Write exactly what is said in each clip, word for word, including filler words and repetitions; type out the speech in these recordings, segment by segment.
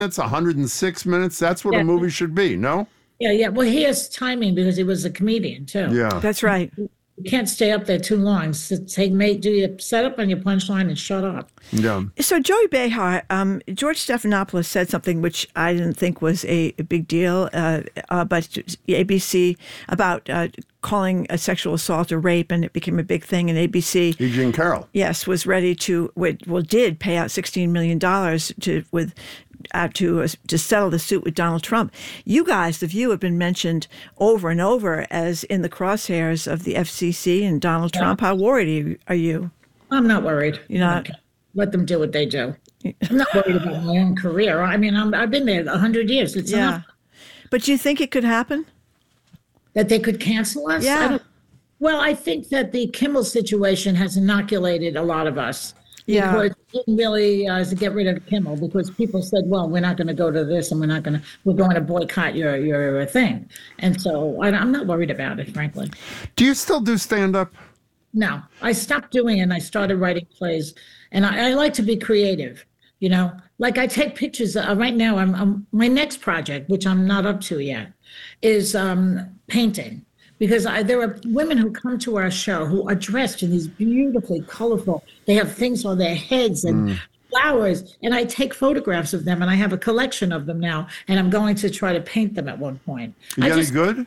minutes, one hundred six minutes. That's what Yeah. a movie should be, no? Yeah, yeah. Well, he has timing because he was a comedian too. Yeah. That's right. You can't stay up there too long. So take, make, do your setup on your punchline and shut up. Yeah. So Joey Behar, um, George Stephanopoulos said something which I didn't think was a, a big deal, uh, uh, but A B C about uh, calling a sexual assault a rape, and it became a big thing. And A B C, Eugene Carroll, yes, was ready to well did pay out sixteen million dollars to with. Uh, to uh, to settle the suit with Donald Trump. You guys, The View, have been mentioned over and over as in the crosshairs of the F C C and Donald Trump. How worried are you? I'm not worried. You're not? Okay. Let them do what they do. I'm not worried about my own career. I mean, I'm, I've been there a hundred years. It's Yeah. enough But do you think it could happen? that they could cancel us. Yeah. I don't, well, I think that the Kimmel situation has inoculated a lot of us. Yeah. Because it didn't really uh, to get rid of Kimmel because people said, well, we're not going to go to this and we're not going to, we're going to boycott your, your thing. And so I, I'm not worried about it, frankly. do you still do stand-up? No, I stopped doing it and I started writing plays. And I, I like to be creative, you know, like I take pictures. Uh, right now, I'm, I'm my next project, which I'm not up to yet, is um, painting. Because I, there are women who come to our show who are dressed in these beautifully colorful, they have things on their heads and mm. flowers. And I take photographs of them and I have a collection of them now. And I'm going to try to paint them at one point. You I got just, any good?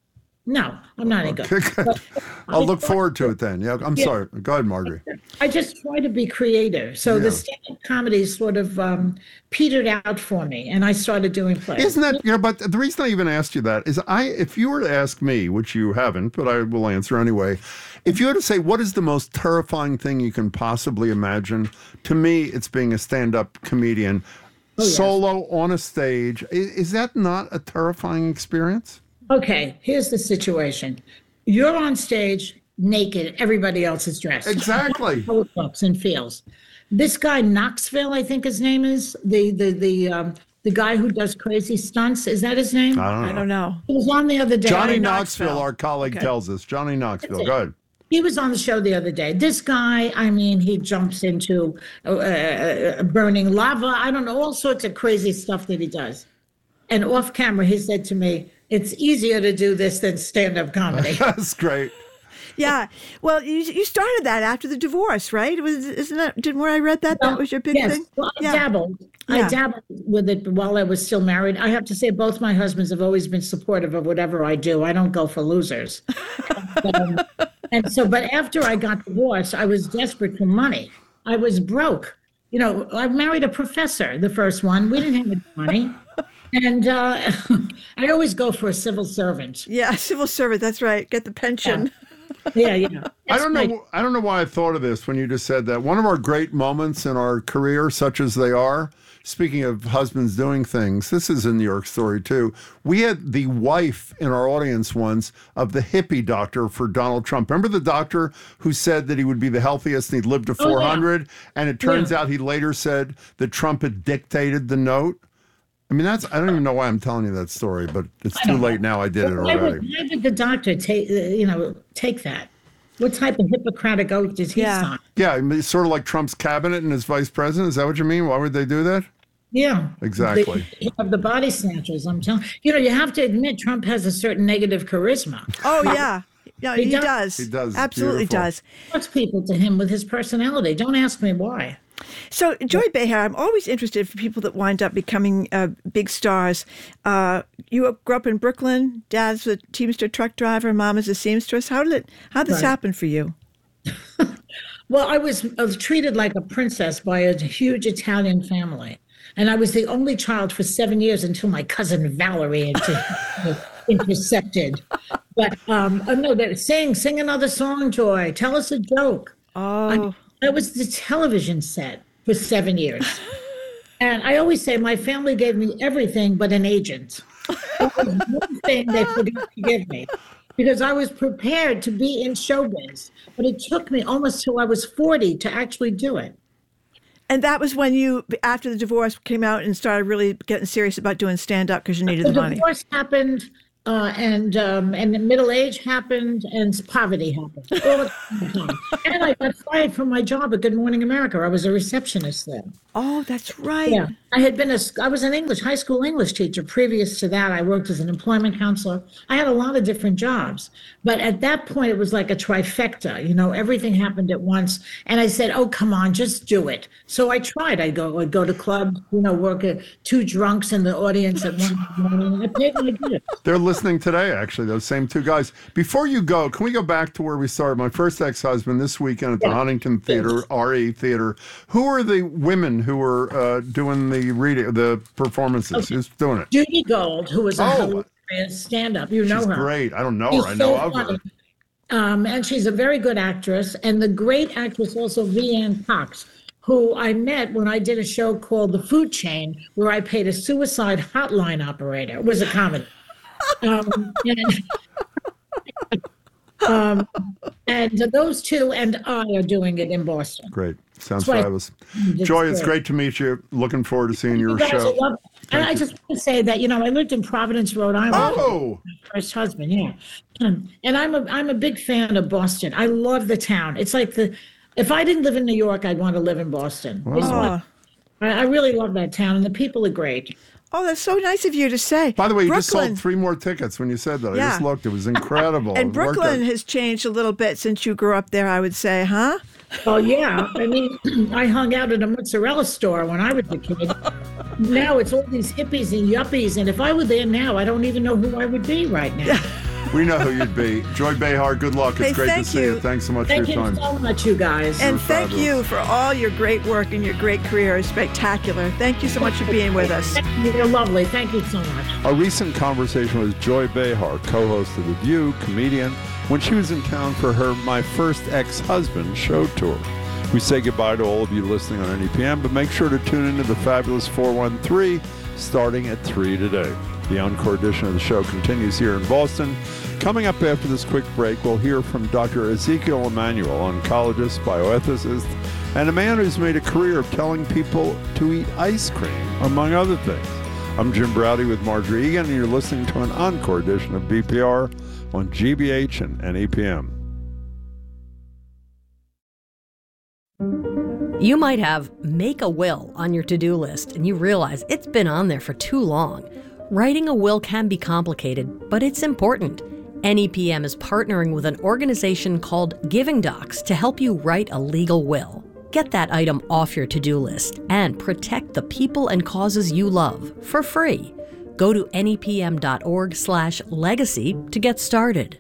No, I'm not any good. Okay, good. But I'll I look thought- forward to it then. Yeah, I'm Yeah. sorry. Go ahead, Marjorie. I just try to be creative. So Yeah. the stand-up comedy sort of um, petered out for me, and I started doing plays. Isn't that, you know, but the reason I even asked you that is I, if you were to ask me, which you haven't, but I will answer anyway, if you had to say, what is the most terrifying thing you can possibly imagine? To me, it's being a stand-up comedian, Oh, yes. solo on a stage. Is, is that not a terrifying experience? Okay, here's the situation. You're on stage naked, everybody else is dressed. Exactly. How it looks and feels. This guy Knoxville, I think his name is, the the the um, the guy who does crazy stunts, is that his name? I don't know. I don't know. He was on the other day. Johnny I- Knoxville, Knoxville. our colleague, Okay. tells us. Johnny Knoxville. That's it. Go ahead. He was on the show the other day. This guy, I mean, he jumps into uh, uh, burning lava. I don't know, all sorts of crazy stuff that he does. And off camera, he said to me, it's easier to do this than stand-up comedy. That's great. Yeah. Well, you you started that after the divorce, right? It was isn't that didn't where I read that that was your big yes. thing? Well, I Yeah. dabbled. Yeah. I dabbled with it while I was still married. I have to say, both my husbands have always been supportive of whatever I do. I don't go for losers. um, and so, but after I got divorced, I was desperate for money. I was broke. You know, I married a professor, the first one. We didn't have any money. And uh, I always go for a civil servant. Yeah, civil servant. That's right. Get the pension. Yeah, yeah. I don't That's know. my- I don't know why I thought of this when you just said that. One of our great moments in our career, such as they are, speaking of husbands doing things, this is a New York story too. We had the wife in our audience once of the hippie doctor for Donald Trump. Remember the doctor who said that he would be the healthiest and he'd live to Oh, yeah. four hundred? And it turns Yeah. out he later said that Trump had dictated the note. I mean, that's, I don't even know why I'm telling you that story, but it's too don't know. late now. I did it Why would, already. why would the doctor take, uh, you know, take that? What type of Hippocratic oath does he Yeah. sign? Yeah, I mean, it's sort of like Trump's cabinet and his vice president. Is that what you mean? Why would they do that? Yeah. Exactly. The, of the body snatchers, I'm telling you, know, you have to admit Trump has a certain negative charisma. Oh yeah. Yeah, He he, does. does. He does. Absolutely Beautiful. does. Attracts people to him with his personality. Don't ask me why. So, Joy Behar, I'm always interested for people that wind up becoming uh, big stars. Uh, you grew up in Brooklyn. Dad's a Teamster truck driver. Mom is a seamstress. How did it? How did this Right. happen for you? Well, I was, I was treated like a princess by a huge Italian family. And I was the only child for seven years until my cousin Valerie inter- intercepted. But um, oh, no, they're saying, sing another song, Joy. Tell us a joke. Oh, I was the television set for seven years. And I always say my family gave me everything but an agent. That was one thing they forgot to give me because I was prepared to be in showbiz. But it took me almost till I was forty to actually do it. and that was when you, after the divorce, came out and started really getting serious about doing stand up because you needed the The money. divorce happened, uh, and um, and the middle age happened, and poverty happened. All at the same time. And I got fired from my job at Good Morning America. I was a receptionist there. Oh, that's right. Yeah, I had been a, I was an English, high school English teacher. Previous to that, I worked as an employment counselor. I had a lot of different jobs. But at that point, it was like a trifecta, you know, everything happened at once. And I said, oh, come on, just do it. So I tried. I'd go, I'd go to clubs, you know, work at two drunks in the audience at one morning. I paid my dues. They're listening today, actually, those same two guys. Before you go, can we go back to where we started? My first ex-husband this weekend at the Yeah. Huntington Theater, R E Theater. Who are the women who were uh, doing the reading, the performances? Okay. Who's doing it? Judy Gold, who was a Oh. hilarious stand-up. You know She's her. great. I don't know She's her. I know so of her. funny. Um, and she's a very good actress. And the great actress also, Leanne Cox, who I met when I did a show called The Food Chain, where I played a suicide hotline operator. It was a comedy. Um, and, um, and those two and I are doing it in Boston. Great. Sounds That's why- fabulous. It's Joy, it's great. great to meet you. Looking forward to seeing your You guys show. are lovely. And I just want to say that, you know, I lived in Providence, Rhode Island. Oh, First husband, yeah. Um, And I'm a I'm a big fan of Boston. I love the town. It's like the if I didn't live in New York, I'd want to live in Boston. It's Oh. like- I, I really love that town, and the people are great. Oh, that's so nice of you to say. by the way, you just Brooklyn. sold three more tickets when you said that. I Yeah. just looked. It was incredible. And It worked Brooklyn out. has changed a little bit since you grew up there, I would say, huh? Oh yeah, I mean, I hung out at a mozzarella store when I was a kid. Now it's all these hippies and yuppies, and if I were there now, I don't even know who I would be right now. We know who you'd be. Joy Behar, good luck. It's Hey, great to thank see you. you. Thanks so much Thank for you your time. so much, you guys. And You're thank fabulous. you for all your great work and your great career. It's spectacular. Thank you so much for being with us. You're lovely. Thank you so much. A recent conversation with Joy Behar, co-host of The View, comedian, when she was in town for her My First Ex-Husband show tour. We say goodbye to all of you listening on N E P M, but make sure to tune into the fabulous four one three starting at three today. The encore edition of the show continues here in Boston. Coming up after this quick break, we'll hear from Doctor Ezekiel Emanuel, oncologist, bioethicist, and a man who's made a career of telling people to eat ice cream, among other things. I'm Jim Browdy with Marjorie Egan, and you're listening to an encore edition of B P R on G B H and N E P M. You might have make a will on your to-do list and you realize it's been on there for too long. Writing a will can be complicated, but it's important. N E P M is partnering with an organization called Giving Docs to help you write a legal will. Get that item off your to-do list and protect the people and causes you love for free. Go to nepm.org slash legacy to get started.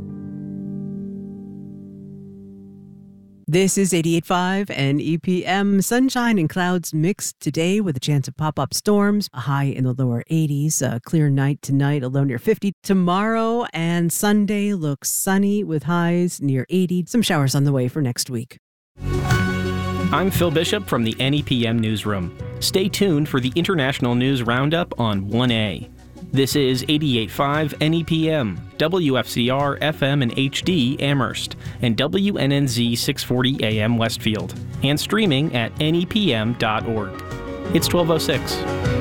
This is eighty-eight point five N E P M. Sunshine and clouds mixed today with a chance of pop-up storms. A high in the lower eighties. A clear night tonight, a low near fifty. Tomorrow and Sunday looks sunny with highs near eighty. Some showers on the way for next week. I'm Phil Bishop from the N E P M Newsroom. Stay tuned for the International News Roundup on one A. This is eighty-eight point five N E P M, W F C R F M and H D Amherst, and W N N Z six forty A M Westfield, and streaming at N E P M dot org. It's twelve oh six.